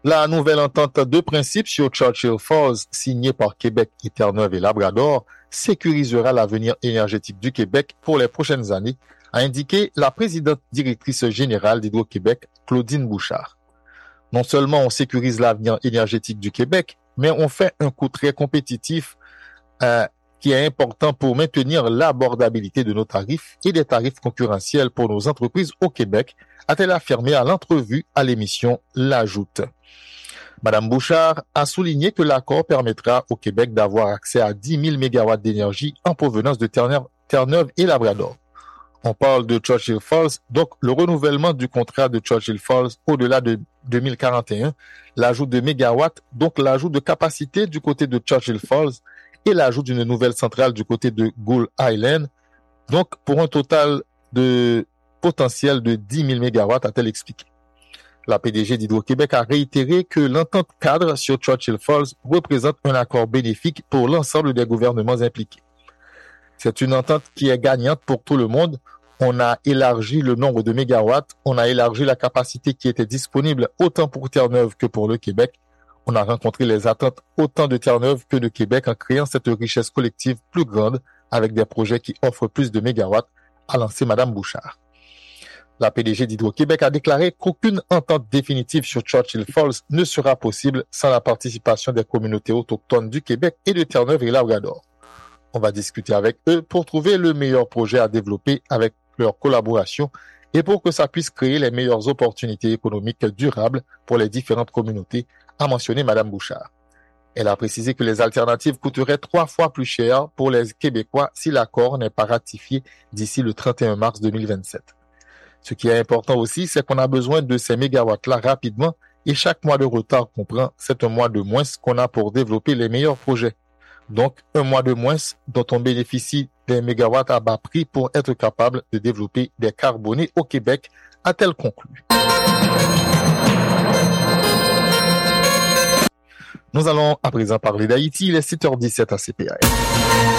La nouvelle entente de principe sur Churchill Falls, signée par Québec, Terre-Neuve et Labrador, sécurisera l'avenir énergétique du Québec pour les prochaines années, a indiqué la présidente directrice générale d'Hydro-Québec, Claudine Bouchard. Non seulement on sécurise l'avenir énergétique du Québec, mais on fait un coût très compétitif qui est important pour maintenir l'abordabilité de nos tarifs et des tarifs concurrentiels pour nos entreprises au Québec, a-t-elle affirmé à l'entrevue à l'émission L'Ajoute. Madame Bouchard a souligné que l'accord permettra au Québec d'avoir accès à 10 000 MW d'énergie en provenance de Terre-Neuve et Labrador. On parle de Churchill Falls, donc le renouvellement du contrat de Churchill Falls au-delà de 2041, l'ajout de mégawatts, donc l'ajout de capacité du côté de Churchill Falls et l'ajout d'une nouvelle centrale du côté de Gull Island, donc pour un total de potentiel de 10 000 MW, a-t-elle expliqué. La PDG d'Hydro-Québec a réitéré que l'entente cadre sur Churchill Falls représente un accord bénéfique pour l'ensemble des gouvernements impliqués. C'est une entente qui est gagnante pour tout le monde. On a élargi le nombre de mégawatts, on a élargi la capacité qui était disponible autant pour Terre-Neuve que pour le Québec. On a rencontré les attentes autant de Terre-Neuve que de Québec en créant cette richesse collective plus grande avec des projets qui offrent plus de mégawatts, a lancé Madame Bouchard. La PDG d'Hydro-Québec a déclaré qu'aucune entente définitive sur Churchill Falls ne sera possible sans la participation des communautés autochtones du Québec et de Terre-Neuve et Labrador. On va discuter avec eux pour trouver le meilleur projet à développer avec leur collaboration et pour que ça puisse créer les meilleures opportunités économiques durables pour les différentes communautés, a mentionné Madame Bouchard. Elle a précisé que les alternatives coûteraient 3 fois plus cher pour les Québécois si l'accord n'est pas ratifié d'ici le 31 mars 2027. Ce qui est important aussi, c'est qu'on a besoin de ces mégawatts-là rapidement et chaque mois de retard qu'on prend, c'est un mois de moins qu'on a pour développer les meilleurs projets. Donc, un mois de moins dont on bénéficie des mégawatts à bas prix pour être capable de développer des carbonés au Québec, a-t-elle conclu. Nous allons à présent parler d'Haïti, il est 7h17 à CPAM.